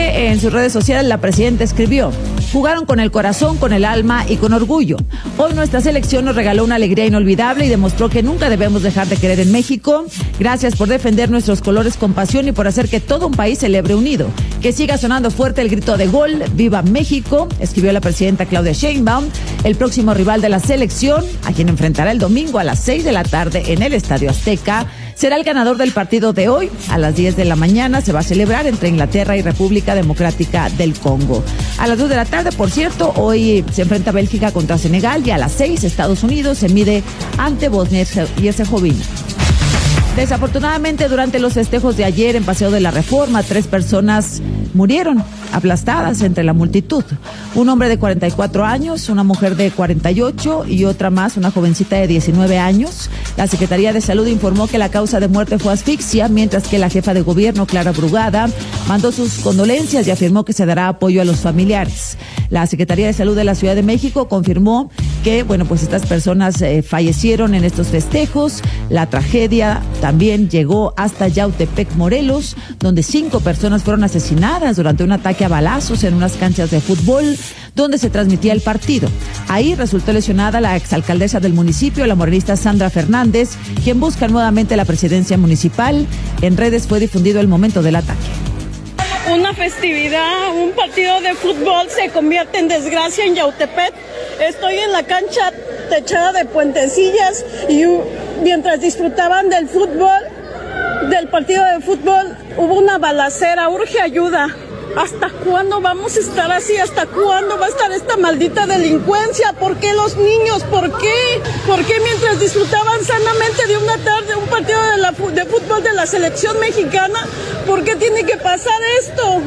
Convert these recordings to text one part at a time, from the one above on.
que en sus redes sociales la presidenta escribió: jugaron con el corazón, con el alma y con orgullo. Hoy nuestra selección nos regaló una alegría inolvidable y demostró que nunca debemos dejar de querer en México. Gracias por defender nuestros colores con pasión y por hacer que todo un país celebre unido. Que siga sonando fuerte el grito de gol, ¡viva México!, escribió la presidenta Claudia Sheinbaum. El próximo rival de la selección, a quien enfrentará el domingo a las 6 de la tarde en el Estadio Azteca, será el ganador del partido de hoy. A las 10 de la mañana se va a celebrar entre Inglaterra y República Democrática del Congo. A las 2 de la tarde, por cierto, hoy se enfrenta Bélgica contra Senegal y a las 6 Estados Unidos se mide ante Bosnia y Herzegovina. Desafortunadamente, durante los festejos de ayer en Paseo de la Reforma, 3 personas murieron aplastadas entre la multitud. Un hombre de 44 años, una mujer de 48 y otra más, una jovencita de 19 años. La Secretaría de Salud informó que la causa de muerte fue asfixia, mientras que la jefa de gobierno, Clara Brugada, mandó sus condolencias y afirmó que se dará apoyo a los familiares. La Secretaría de Salud de la Ciudad de México confirmó que, estas personas fallecieron en estos festejos. La tragedia también llegó hasta Yautepec, Morelos, donde 5 personas fueron asesinadas durante un ataque a balazos en unas canchas de fútbol donde se transmitía el partido. Ahí resultó lesionada la exalcaldesa del municipio, la morenista Sandra Fernández, quien busca nuevamente la presidencia municipal. En redes fue difundido el momento del ataque. Una festividad, un partido de fútbol se convierte en desgracia en Yautepec. Estoy en la cancha techada de puentecillas y mientras disfrutaban del fútbol, del partido de fútbol, hubo una balacera. Urge ayuda. ¿Hasta cuándo vamos a estar así? ¿Hasta cuándo va a estar esta maldita delincuencia? ¿Por qué los niños? ¿Por qué? ¿Por qué mientras disfrutaban sanamente de una tarde un partido de fútbol de la selección mexicana? ¿Por qué tiene que pasar esto?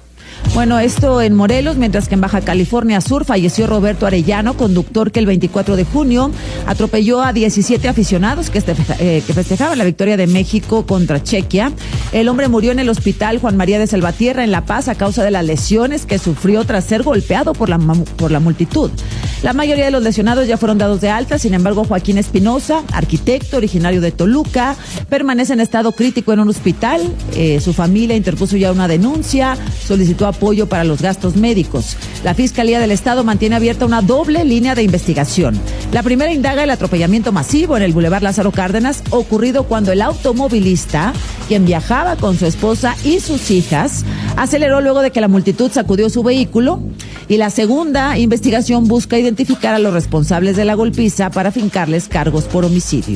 Esto en Morelos, mientras que en Baja California Sur falleció Roberto Arellano, conductor que el 24 de junio atropelló a 17 aficionados que festejaban la victoria de México contra Chequia. El hombre murió en el hospital Juan María de Salvatierra en La Paz a causa de las lesiones que sufrió tras ser golpeado por la multitud. La mayoría de los lesionados ya fueron dados de alta. Sin embargo, Joaquín Espinosa, arquitecto originario de Toluca, permanece en estado crítico en un hospital. Su familia interpuso ya una denuncia, solicitó apoyo para los gastos médicos. La Fiscalía del Estado mantiene abierta una doble línea de investigación. La primera indaga el atropellamiento masivo en el Boulevard Lázaro Cárdenas, ocurrido cuando el automovilista, quien viajaba con su esposa y sus hijas, aceleró luego de que la multitud sacudió su vehículo. Y la segunda investigación busca identificar a los responsables de la golpiza para fincarles cargos por homicidio.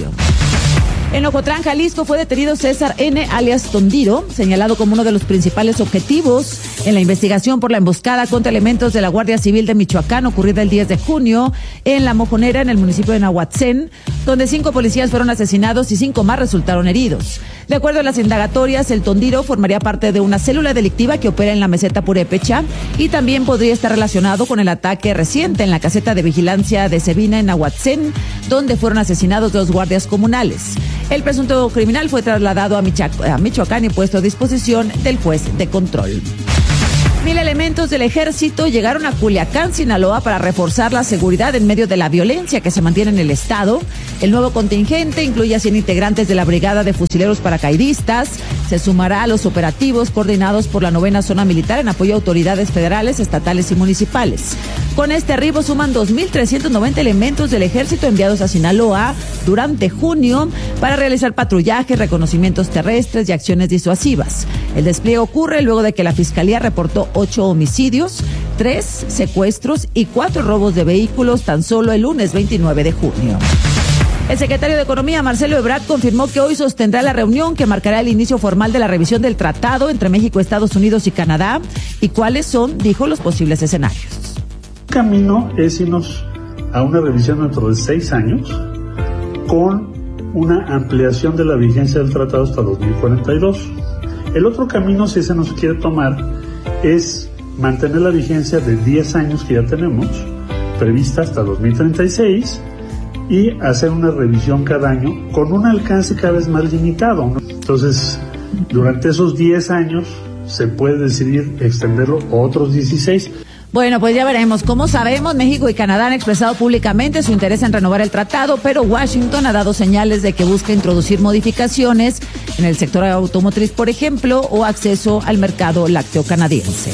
En Ocotlán, Jalisco, fue detenido César N., alias Tondiro, señalado como uno de los principales objetivos en la investigación por la emboscada contra elementos de la Guardia Civil de Michoacán, ocurrida el 10 de junio en La Mojonera, en el municipio de Nahuatzén, donde 5 policías fueron asesinados y 5 más resultaron heridos. De acuerdo a las indagatorias, el Tondiro formaría parte de una célula delictiva que opera en la meseta purépecha y también podría estar relacionado con el ataque reciente en la caseta de vigilancia de Cebina en Nahuatzén, donde fueron asesinados 2 guardias comunales. El presunto criminal fue trasladado a Michoacán y puesto a disposición del juez de control. 1,000 elementos del ejército llegaron a Culiacán, Sinaloa, para reforzar la seguridad en medio de la violencia que se mantiene en el estado. El nuevo contingente incluye a 100 integrantes de la Brigada de Fusileros Paracaidistas. Se sumará a los operativos coordinados por la 9ª Zona Militar en apoyo a autoridades federales, estatales y municipales. Con este arribo suman 2,390 elementos del ejército enviados a Sinaloa durante junio para realizar patrullajes, reconocimientos terrestres y acciones disuasivas. El despliegue ocurre luego de que la Fiscalía reportó 8 homicidios, 3 secuestros y 4 robos de vehículos tan solo el lunes 29 de junio. El secretario de Economía, Marcelo Ebrard, confirmó que hoy sostendrá la reunión que marcará el inicio formal de la revisión del tratado entre México, Estados Unidos y Canadá. ¿Y cuáles son, dijo, los posibles escenarios? El camino es irnos a una revisión dentro de 6 años con una ampliación de la vigencia del tratado hasta 2042. El otro camino, si se nos quiere tomar, es mantener la vigencia de 10 años que ya tenemos, prevista hasta 2036, y hacer una revisión cada año con un alcance cada vez más limitado, ¿no? Entonces, durante esos 10 años se puede decidir extenderlo a otros 16. Bueno, pues ya veremos. Como sabemos, México y Canadá han expresado públicamente su interés en renovar el tratado, pero Washington ha dado señales de que busca introducir modificaciones en el sector automotriz, por ejemplo, o acceso al mercado lácteo canadiense.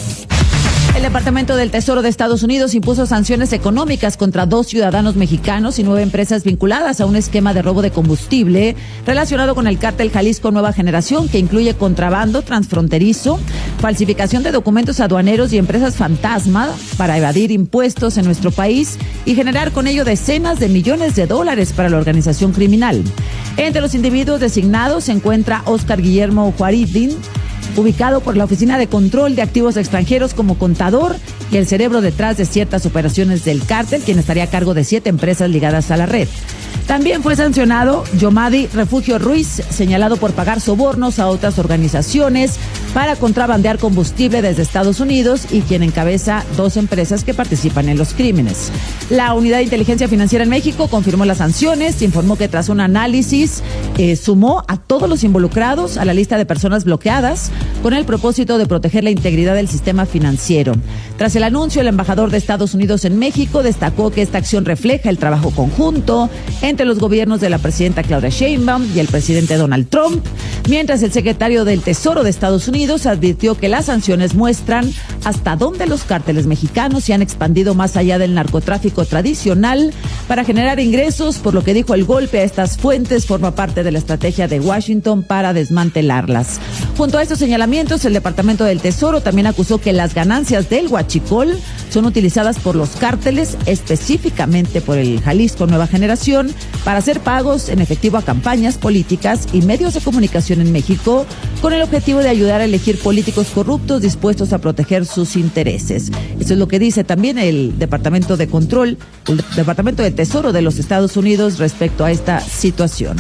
El Departamento del Tesoro de Estados Unidos impuso sanciones económicas contra 2 ciudadanos mexicanos y 9 empresas vinculadas a un esquema de robo de combustible relacionado con el cártel Jalisco Nueva Generación, que incluye contrabando transfronterizo, falsificación de documentos aduaneros y empresas fantasma para evadir impuestos en nuestro país y generar con ello decenas de millones de dólares para la organización criminal. Entre los individuos designados se encuentra Oscar Guillermo Juaridín, ubicado por la Oficina de Control de Activos Extranjeros como contador y el cerebro detrás de ciertas operaciones del cártel, quien estaría a cargo de 7 empresas ligadas a la red. También fue sancionado Yomadi Refugio Ruiz, señalado por pagar sobornos a otras organizaciones para contrabandear combustible desde Estados Unidos y quien encabeza 2 empresas que participan en los crímenes. La Unidad de Inteligencia Financiera en México confirmó las sanciones, informó que tras un análisis sumó a todos los involucrados a la lista de personas bloqueadas con el propósito de proteger la integridad del sistema financiero. Tras el anuncio, el embajador de Estados Unidos en México destacó que esta acción refleja el trabajo conjunto entre los gobiernos de la presidenta Claudia Sheinbaum y el presidente Donald Trump, mientras el secretario del Tesoro de Estados Unidos advirtió que las sanciones muestran hasta dónde los cárteles mexicanos se han expandido más allá del narcotráfico tradicional para generar ingresos, por lo que dijo el golpe a estas fuentes forma parte de la estrategia de Washington para desmantelarlas. Junto a estos señalamientos, el Departamento del Tesoro también acusó que las ganancias del huachicol son utilizadas por los cárteles, específicamente por el Jalisco Nueva Generación, para hacer pagos en efectivo a campañas políticas y medios de comunicación en México, con el objetivo de ayudar a elegir políticos corruptos dispuestos a proteger sus intereses. Eso es lo que dice también el Departamento de Control, el Departamento del Tesoro de los Estados Unidos respecto a esta situación.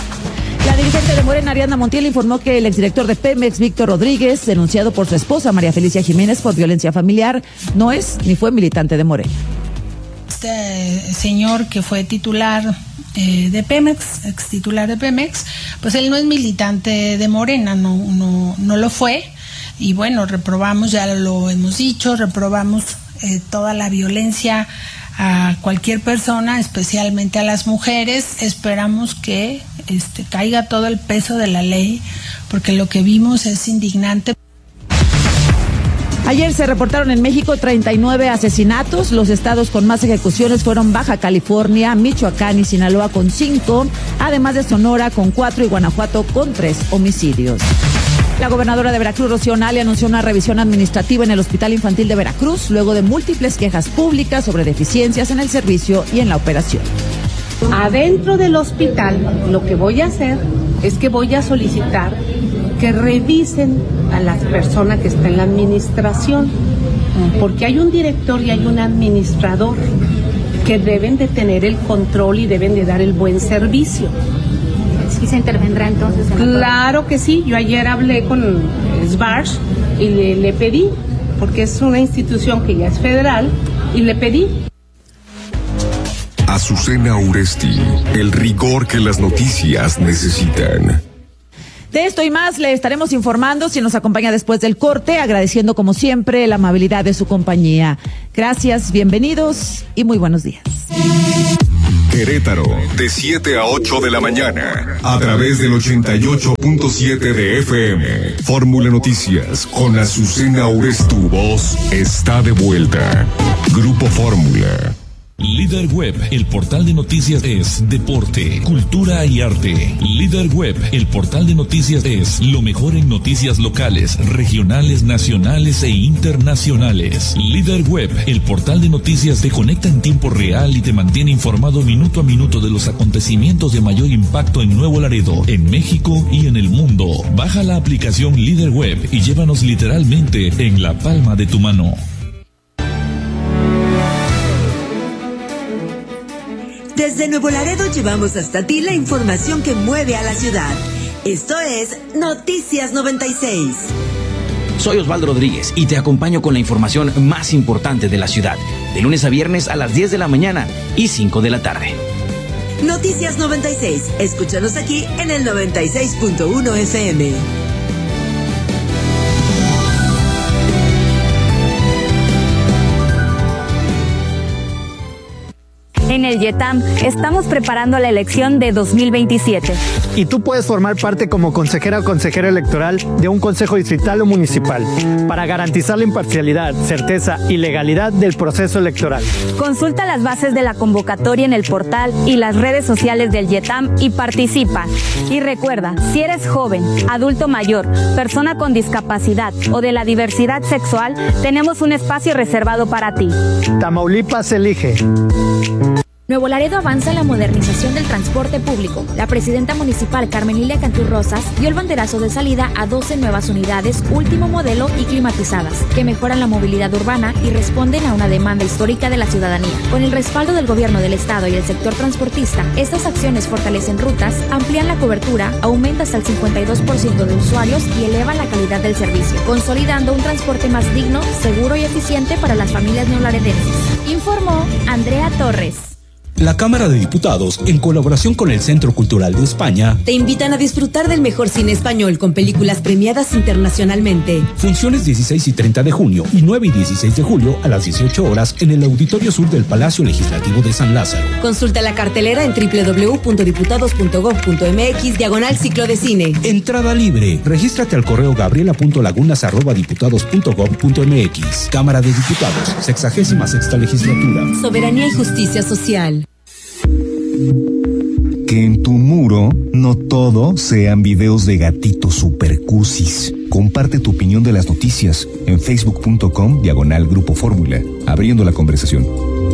La dirigente de Morena, Ariadna Montiel, informó que el exdirector de Pemex, Víctor Rodríguez, denunciado por su esposa, María Felicia Jiménez, por violencia familiar, no es ni fue militante de Morena. Este señor que fue titular de Pemex, ex titular de Pemex, pues él no es militante de Morena, no lo fue. Y bueno, reprobamos, ya lo hemos dicho, reprobamos toda la violencia a cualquier persona, especialmente a las mujeres. Esperamos que caiga todo el peso de la ley, porque lo que vimos es indignante. Ayer se reportaron en México 39 asesinatos. Los estados con más ejecuciones fueron Baja California, Michoacán y Sinaloa con 5, además de Sonora con 4 y Guanajuato con 3 homicidios. La gobernadora de Veracruz, Rocío Nale, anunció una revisión administrativa en el Hospital Infantil de Veracruz luego de múltiples quejas públicas sobre deficiencias en el servicio y en la operación. Adentro del hospital, lo que voy a hacer es que voy a solicitar que revisen a las personas que están en la administración, porque hay un director y hay un administrador que deben de tener el control y deben de dar el buen servicio. ¿Sí se intervendrá entonces? Claro que sí, yo ayer hablé con SBARS y le pedí, porque es una institución que ya es federal, y le pedí. Azucena Uresti, el rigor que las noticias necesitan. De esto y más le estaremos informando si nos acompaña después del corte, agradeciendo como siempre la amabilidad de su compañía. Gracias, bienvenidos y muy buenos días. Querétaro, de 7 a 8 de la mañana, a través del 88.7 de FM. Fórmula Noticias, con Azucena Uresti. Tu voz está de vuelta. Grupo Fórmula. Líder Web, el portal de noticias es deporte, cultura y arte. Líder Web, el portal de noticias es lo mejor en noticias locales, regionales, nacionales e internacionales. Líder Web, el portal de noticias te conecta en tiempo real y te mantiene informado minuto a minuto de los acontecimientos de mayor impacto en Nuevo Laredo, en México y en el mundo. Baja la aplicación Líder Web y llévanos literalmente en la palma de tu mano. Desde Nuevo Laredo llevamos hasta ti la información que mueve a la ciudad. Esto es Noticias 96. Soy Osvaldo Rodríguez y te acompaño con la información más importante de la ciudad, de lunes a viernes a las 10 de la mañana y 5 de la tarde. Noticias 96. Escúchanos aquí en el 96.1 FM. En el YETAM estamos preparando la elección de 2027. Y tú puedes formar parte como consejera o consejero electoral de un consejo distrital o municipal para garantizar la imparcialidad, certeza y legalidad del proceso electoral. Consulta las bases de la convocatoria en el portal y las redes sociales del YETAM y participa. Y recuerda, si eres joven, adulto mayor, persona con discapacidad o de la diversidad sexual, tenemos un espacio reservado para ti. Tamaulipas elige. Nuevo Laredo avanza en la modernización del transporte público. La presidenta municipal Carmen Lilia Cantú Rosas dio el banderazo de salida a 12 nuevas unidades último modelo y climatizadas, que mejoran la movilidad urbana y responden a una demanda histórica de la ciudadanía. Con el respaldo del gobierno del estado y el sector transportista, estas acciones fortalecen rutas, amplían la cobertura, aumentan hasta el 52% de usuarios y elevan la calidad del servicio, consolidando un transporte más digno, seguro y eficiente para las familias neolaredenses. Informó Andrea Torres. La Cámara de Diputados, en colaboración con el Centro Cultural de España, te invitan a disfrutar del mejor cine español con películas premiadas internacionalmente. Funciones 16 y 30 de junio y 9 y 16 de julio a las 18 horas en el Auditorio Sur del Palacio Legislativo de San Lázaro. Consulta la cartelera en www.diputados.gov.mx/ciclo de cine. Entrada libre. Regístrate al correo gabriela.lagunas@diputados.gov.mx. Cámara de Diputados, 66ª Legislatura. Soberanía y justicia social. Que en tu muro no todo sean videos de gatitos supercusis. Comparte tu opinión de las noticias en facebook.com/Grupo Fórmula, abriendo la conversación.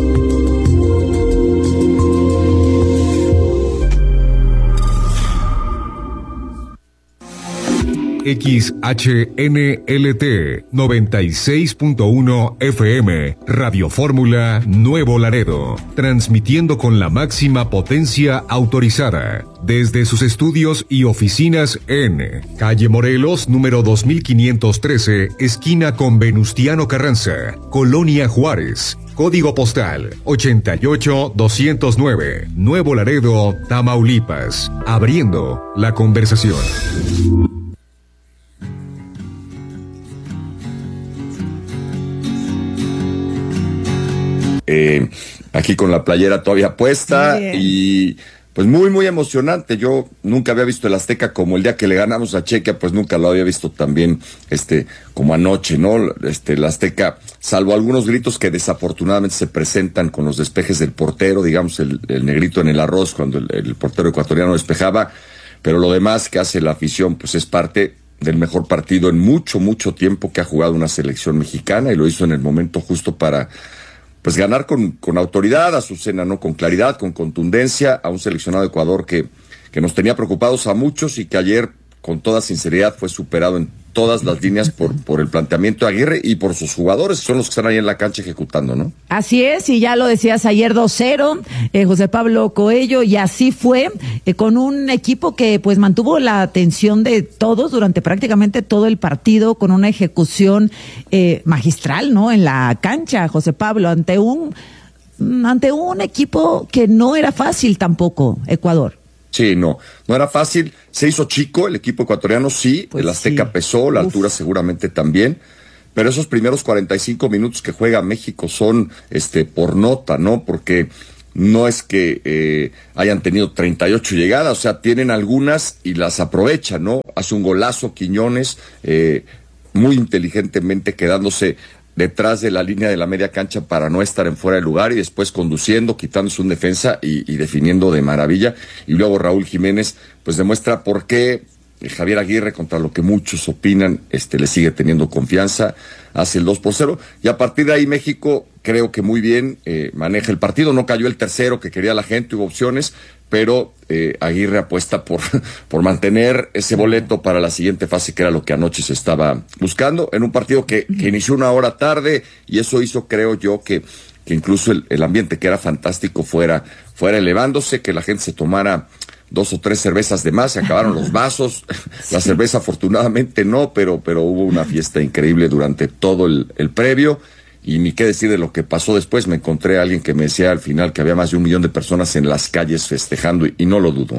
XHNLT 96.1 FM, Radio Fórmula Nuevo Laredo, transmitiendo con la máxima potencia autorizada desde sus estudios y oficinas en calle Morelos, número 2513, esquina con Venustiano Carranza, Colonia Juárez. Código postal 88209, Nuevo Laredo, Tamaulipas, abriendo la conversación. Aquí con la playera todavía puesta y pues muy emocionante. Yo nunca había visto el Azteca como el día que le ganamos a Chequia, pues nunca lo había visto tan bien como anoche, ¿no? El Azteca, salvo algunos gritos que desafortunadamente se presentan con los despejes del portero, digamos el negrito en el arroz cuando el portero ecuatoriano despejaba, pero lo demás que hace la afición pues es parte del mejor partido en mucho tiempo que ha jugado una selección mexicana, y lo hizo en el momento justo para pues ganar con autoridad, Azucena, ¿no? Con claridad, con contundencia, a un seleccionado de Ecuador que nos tenía preocupados a muchos y que ayer, con toda sinceridad, fue superado en todas las líneas por el planteamiento de Aguirre y por sus jugadores, que son los que están ahí en la cancha ejecutando, ¿no? Así es, y ya lo decías ayer 2-0, José Pablo Coello, y así fue, con un equipo que pues mantuvo la atención de todos durante prácticamente todo el partido, con una ejecución magistral, ¿no? En la cancha, José Pablo, ante un equipo que no era fácil tampoco, Ecuador. Sí, no era fácil, se hizo chico el equipo ecuatoriano, sí, pues el Azteca pesó, la altura seguramente también, pero esos primeros 45 minutos que juega México son por nota, ¿no? Porque no es que hayan tenido 38 llegadas, o sea, tienen algunas y las aprovechan, ¿no? Hace un golazo Quiñones, muy inteligentemente quedándose detrás de la línea de la media cancha para no estar en fuera de lugar, y después conduciendo, quitándose un defensa y definiendo de maravilla. Y luego Raúl Jiménez pues demuestra por qué Javier Aguirre, contra lo que muchos opinan, le sigue teniendo confianza, hace el 2-0, y a partir de ahí México creo que muy bien maneja el partido. No cayó el tercero que quería la gente, hubo opciones, pero Aguirre apuesta por mantener ese boleto para la siguiente fase, que era lo que anoche se estaba buscando, en un partido que inició una hora tarde, y eso hizo, creo yo, que incluso el ambiente, que era fantástico, fuera elevándose, que la gente se tomara 2 o 3 cervezas de más, se acabaron los vasos, la cerveza afortunadamente no, pero hubo una fiesta increíble durante todo el previo. Y ni qué decir de lo que pasó después. Me encontré a alguien que me decía al final que había más de 1 millón de personas en las calles festejando, y no lo dudo,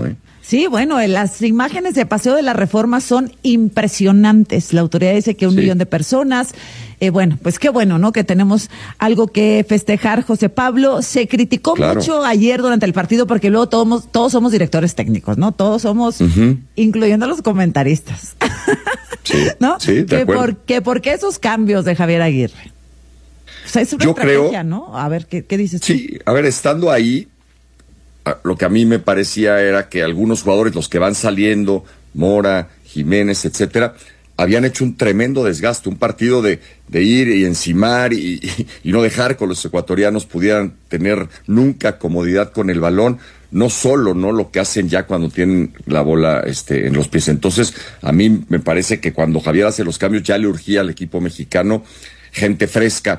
Sí, bueno, las imágenes de Paseo de la Reforma son impresionantes. La autoridad dice que 1 millón de personas. Bueno, pues qué bueno, ¿no? Que tenemos algo que festejar, José Pablo. Se criticó mucho ayer durante el partido porque luego todos somos directores técnicos, ¿no? Todos somos, incluyendo a los comentaristas. Sí, ¿no? Sí, de acuerdo. ¿Por qué esos cambios de Javier Aguirre? O sea, es una estrategia, ¿no? A ver, ¿qué dices tú? Sí, a ver, estando ahí, lo que a mí me parecía era que algunos jugadores, los que van saliendo, Mora, Jiménez, etcétera, habían hecho un tremendo desgaste, un partido de ir y encimar y no dejar que los ecuatorianos pudieran tener nunca comodidad con el balón, no solo, ¿no? Lo que hacen ya cuando tienen la bola en los pies. Entonces, a mí me parece que cuando Javier hace los cambios ya le urgía al equipo mexicano gente fresca,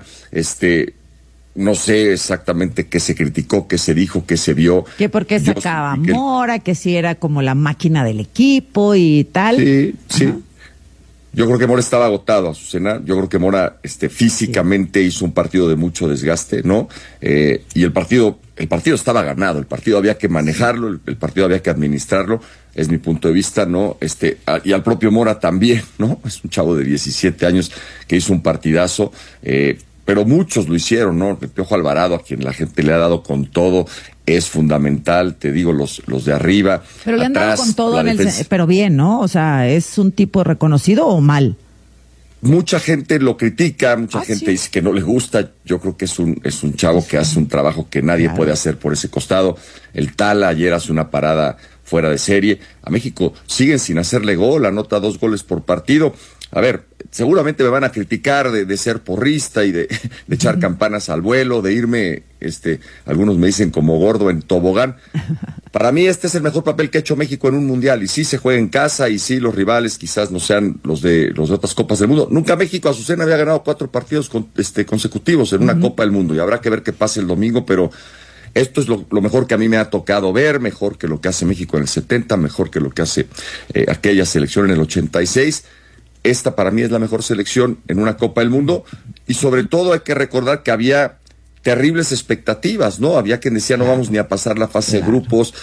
no sé exactamente qué se criticó, qué se dijo, qué se vio. Que porque sacaba Mora, que si era como la máquina del equipo y tal. Sí, sí. Yo creo que Mora estaba agotado, Azucena. Yo creo que Mora físicamente hizo un partido de mucho desgaste, ¿no? Y el partido estaba ganado, el partido había que manejarlo, el partido había que administrarlo, es mi punto de vista, ¿no? Y al propio Mora también, ¿no? Es un chavo de 17 años que hizo un partidazo, pero muchos lo hicieron, ¿no? El Piojo Alvarado, a quien la gente le ha dado con todo, es fundamental, te digo, los de arriba. Pero le han dado con todo pero bien, ¿no? O sea, ¿es un tipo reconocido o mal? Mucha gente lo critica, mucha gente dice que no le gusta. Yo creo que es un chavo que hace un trabajo que nadie puede hacer por ese costado. El Tala ayer hace una parada fuera de serie. A México siguen sin hacerle gol, anota 2 goles por partido. A ver, seguramente me van a criticar de ser porrista y de echar campanas al vuelo, de irme, algunos me dicen como gordo en tobogán. Para mí este es el mejor papel que ha hecho México en un mundial, y sí se juega en casa, y sí los rivales quizás no sean los de otras copas del mundo. Nunca México, Azucena, había ganado 4 partidos consecutivos en una Copa del Mundo, y habrá que ver qué pasa el domingo, pero esto es lo mejor que a mí me ha tocado ver, mejor que lo que hace México en el 70, mejor que lo que hace aquella selección en el 86. Esta para mí es la mejor selección en una Copa del Mundo, y sobre todo hay que recordar que había terribles expectativas, ¿no? Había quien decía no vamos ni a pasar la fase de grupos,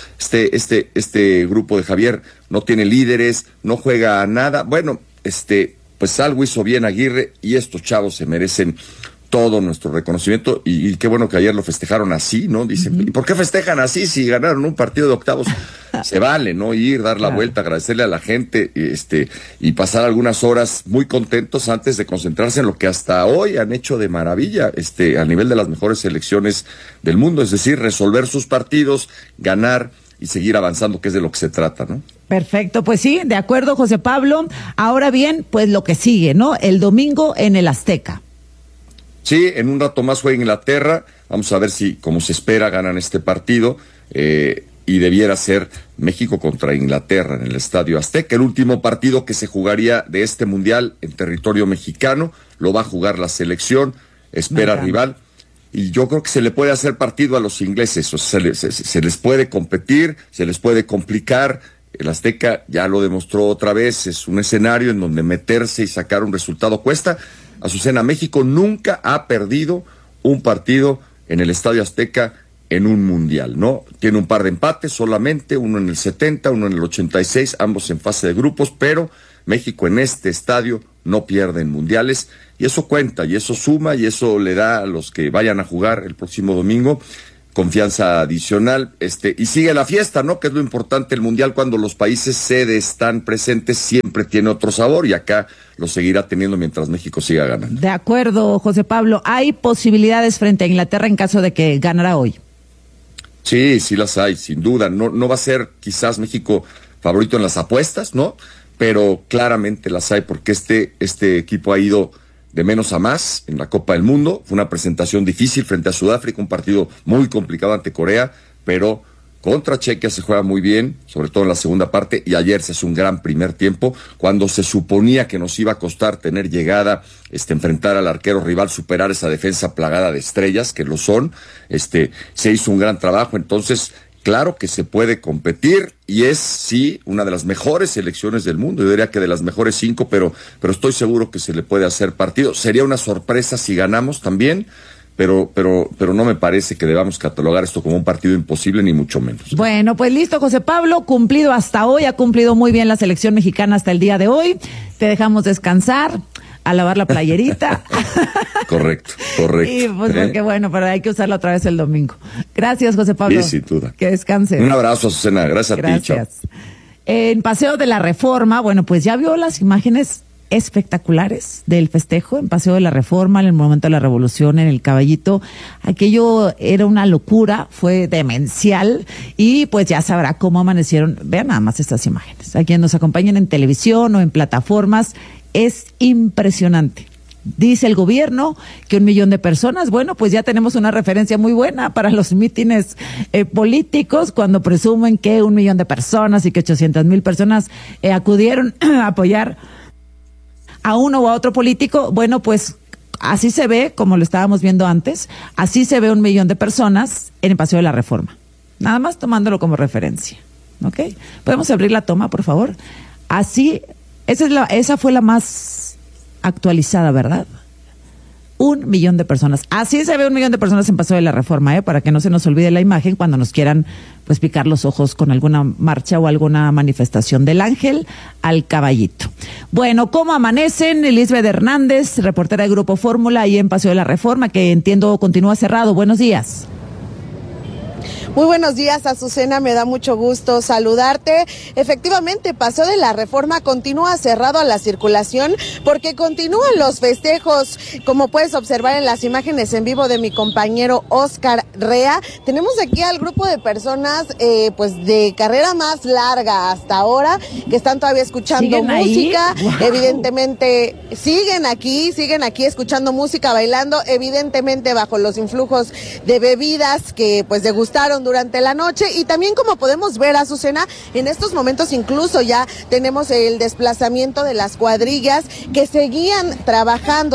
este grupo de Javier no tiene líderes, no juega a nada. Bueno, pues algo hizo bien Aguirre, y estos chavos se merecen todo nuestro reconocimiento, y qué bueno que ayer lo festejaron así, ¿no? Dicen, ¿y por qué festejan así si ganaron un partido de octavos? Se vale, ¿no? Ir, dar la vuelta, agradecerle a la gente, y pasar algunas horas muy contentos antes de concentrarse en lo que hasta hoy han hecho de maravilla, al nivel de las mejores selecciones del mundo, es decir, resolver sus partidos, ganar y seguir avanzando, que es de lo que se trata, ¿no? Perfecto, pues sí, de acuerdo, José Pablo. Ahora bien, pues lo que sigue, ¿no? El domingo en el Azteca. Sí, en un rato más juega Inglaterra. Vamos a ver si, como se espera, ganan este partido. Y debiera ser México contra Inglaterra en el Estadio Azteca. El último partido que se jugaría de este mundial en territorio mexicano. Lo va a jugar la selección. Espera rival. Y yo creo que se le puede hacer partido a los ingleses. O sea, se les puede competir, se les puede complicar. El Azteca ya lo demostró otra vez. Es un escenario en donde meterse y sacar un resultado cuesta. Azucena, México nunca ha perdido un partido en el Estadio Azteca en un mundial, ¿no? Tiene un par de empates solamente, uno en el 70, uno en el 86, ambos en fase de grupos, pero México en este estadio no pierde en mundiales, y eso cuenta, y eso suma, y eso le da a los que vayan a jugar el próximo domingo confianza adicional, y sigue la fiesta, ¿no? Que es lo importante. El mundial, cuando los países sede están presentes, siempre tiene otro sabor, y acá lo seguirá teniendo mientras México siga ganando. De acuerdo, José Pablo. ¿Hay posibilidades frente a Inglaterra en caso de que ganara hoy? Sí, sí las hay, sin duda. No va a ser quizás México favorito en las apuestas, ¿no? Pero claramente las hay, porque este equipo ha ido de menos a más en la Copa del Mundo. Fue una presentación difícil frente a Sudáfrica, un partido muy complicado ante Corea, pero contra Chequia se juega muy bien, sobre todo en la segunda parte, y ayer se hace un gran primer tiempo, cuando se suponía que nos iba a costar tener llegada, enfrentar al arquero rival, superar esa defensa plagada de estrellas, que lo son, se hizo un gran trabajo. Entonces, claro que se puede competir, y es, sí, una de las mejores selecciones del mundo. Yo diría que de las mejores 5, pero estoy seguro que se le puede hacer partido. Sería una sorpresa si ganamos también, pero no me parece que debamos catalogar esto como un partido imposible, ni mucho menos. Bueno, pues listo, José Pablo, cumplido hasta hoy, ha cumplido muy bien la selección mexicana hasta el día de hoy. Te dejamos descansar, a lavar la playerita. Correcto. Y pues porque bueno, pero hay que usarla otra vez el domingo. Gracias, José Pablo. Sí, sin duda. Que descanses. Un abrazo, Azucena. Gracias a ti, chao. En Paseo de la Reforma, bueno, pues ya vio las imágenes espectaculares del festejo en Paseo de la Reforma, en el Monumento de la Revolución, en el Caballito. Aquello era una locura, fue demencial y pues ya sabrá cómo amanecieron. Vean nada más estas imágenes. A quienes nos acompañan en televisión o en plataformas, es impresionante. Dice el gobierno que 1 millón de personas, bueno, pues ya tenemos una referencia muy buena para los mítines políticos, cuando presumen que 1 millón de personas y que 800,000 personas acudieron a apoyar a uno u a otro político. Bueno, pues así se ve, como lo estábamos viendo antes, así se ve 1 millón de personas en el Paseo de la Reforma. Nada más tomándolo como referencia, ¿ok? ¿Podemos abrir la toma, por favor? Así, esa fue la más actualizada, ¿verdad? 1 millón de personas. Así se ve 1 millón de personas en Paseo de la Reforma, para que no se nos olvide la imagen cuando nos quieran pues picar los ojos con alguna marcha o alguna manifestación del Ángel al Caballito. Bueno, ¿cómo amanecen? Elizabeth Hernández, reportera de Grupo Fórmula, ahí en Paseo de la Reforma, que entiendo continúa cerrado. Buenos días. Muy buenos días, Azucena, me da mucho gusto saludarte. Efectivamente, Paseo de la Reforma continúa cerrado a la circulación porque continúan los festejos. Como puedes observar en las imágenes en vivo de mi compañero Oscar Rea, tenemos aquí al grupo de personas pues de carrera más larga hasta ahora, que están todavía escuchando música. Wow. Evidentemente siguen aquí escuchando música, bailando, evidentemente bajo los influjos de bebidas que pues degustaron durante la noche. Y también, como podemos ver, Azucena, en estos momentos incluso ya tenemos el desplazamiento de las cuadrillas que seguían trabajando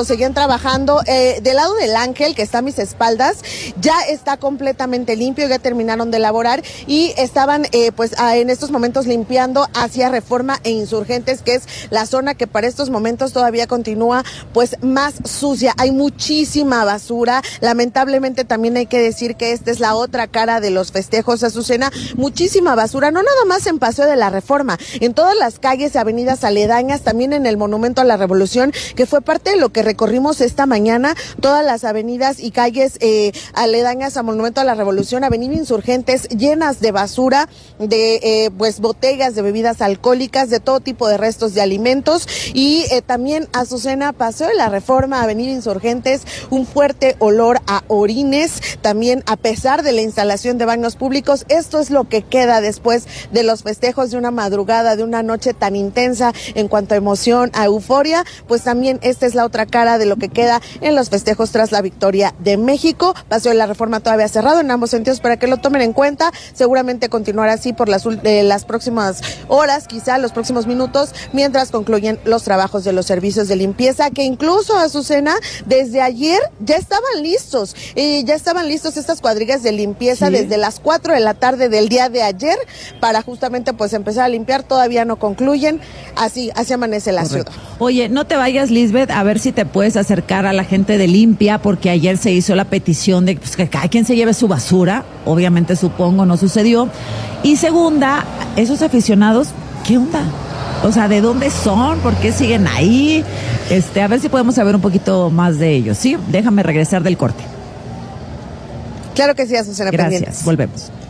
del lado del Ángel, que está a mis espaldas, ya está completamente limpio, ya terminaron de elaborar y estaban en estos momentos limpiando hacia Reforma e Insurgentes, que es la zona que para estos momentos todavía continúa pues más sucia. Hay muchísima basura, lamentablemente también hay que decir que esta es la otra cara de los festejos, Azucena, muchísima basura, no nada más en Paseo de la Reforma, en todas las calles y avenidas aledañas, también en el Monumento a la Revolución, que fue parte de lo que recorrimos esta mañana, todas las avenidas y calles aledañas al Monumento a la Revolución, Avenida Insurgentes, llenas de basura, de botellas de bebidas alcohólicas, de todo tipo de restos de alimentos. Y también, Azucena, Paseo de la Reforma, Avenida Insurgentes, un fuerte olor a orines, también a pesar de la instalación de baños públicos. Esto es lo que queda después de los festejos de una madrugada, de una noche tan intensa en cuanto a emoción, a euforia. Pues también esta es la otra cara de lo que queda en los festejos tras la victoria de México. Paseo de la Reforma todavía cerrado en ambos sentidos para que lo tomen en cuenta. Seguramente continuará así por las próximas horas, quizá los próximos minutos, mientras concluyen los trabajos de los servicios de limpieza, que incluso, Azucena, desde ayer ya estaban listos. Estas cuadrillas de limpieza, ¿sí? Desde las 4 de la tarde del día de ayer, para justamente pues empezar a limpiar. Todavía no concluyen. Así amanece la ciudad. Oye, no te vayas, Lisbeth, a ver si te puedes acercar a la gente de Limpia, porque ayer se hizo la petición de pues, que cada quien se lleve su basura. Obviamente, supongo, no sucedió. Y segunda, esos aficionados, ¿qué onda? O sea, ¿de dónde son? ¿Por qué siguen ahí? A ver si podemos saber un poquito más de ellos, ¿sí? Déjame regresar del corte. Claro que sí, Azucena. Gracias, volvemos.